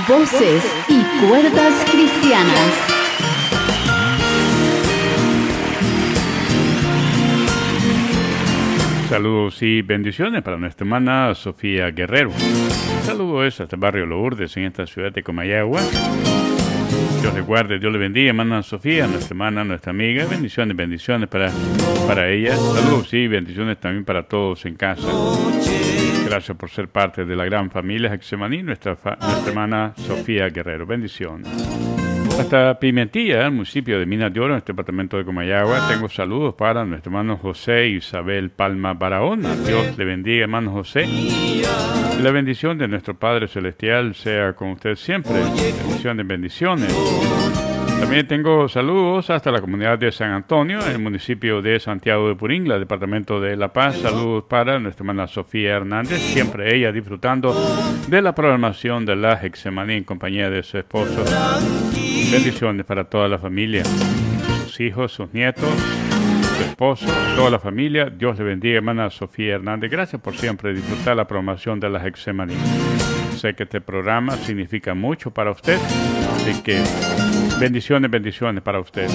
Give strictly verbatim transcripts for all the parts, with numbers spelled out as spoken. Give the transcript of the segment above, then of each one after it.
Voces y cuerdas cristianas. Saludos y bendiciones para nuestra hermana Sofía Guerrero. Saludos hasta el barrio Lourdes en esta ciudad de Comayagua. Dios le guarde, Dios le bendiga, hermana Sofía, nuestra hermana, nuestra amiga. Bendiciones, bendiciones para, para ella. Saludos y bendiciones también para todos en casa. Gracias por ser parte de la gran familia Hexemaní, nuestra, nuestra hermana Sofía Guerrero. Bendiciones. Hasta Pimentilla, el municipio de Minas de Oro, en el departamento de Comayagua, tengo saludos para nuestro hermano José Isabel Palma Barahona. Dios le bendiga, hermano José. La bendición de nuestro Padre Celestial sea con usted siempre. Bendiciones, bendiciones. También tengo saludos hasta la comunidad de San Antonio, en el municipio de Santiago de Puringla, departamento de La Paz. Saludos para nuestra hermana Sofía Hernández, siempre ella disfrutando de la programación de la Hexemaní en compañía de su esposo. Bendiciones para toda la familia, sus hijos, sus nietos, su esposo, toda la familia. Dios le bendiga, hermana Sofía Hernández. Gracias por siempre disfrutar la programación de la Hexemaní. Sé que este programa significa mucho para usted, así que bendiciones, bendiciones para usted.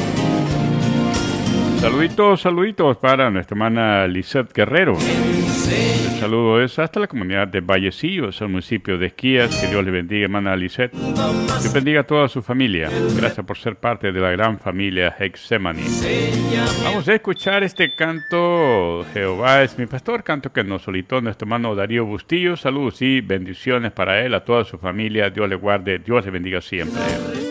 Saluditos, saluditos para nuestra hermana Lisette Guerrero. El saludo es hasta la comunidad de Vallecillos, el municipio de Esquías. Que Dios le bendiga, hermana Lisette. Que bendiga a toda su familia. Gracias por ser parte de la gran familia Hexemaní. Vamos a escuchar este canto, Jehová es mi pastor, canto que nos solicitó nuestro hermano Darío Bustillo. Saludos y bendiciones para él, a toda su familia. Dios le guarde, Dios le bendiga siempre.